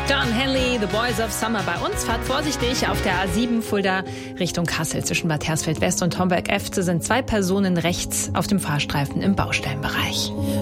John Henley, The Boys of Summer bei uns. Fahrt vorsichtig auf der A7 Fulda Richtung Kassel. Zwischen Bad Hersfeld West und Homberg-Efze sind 2 Personen rechts auf dem Fahrstreifen im Baustellenbereich.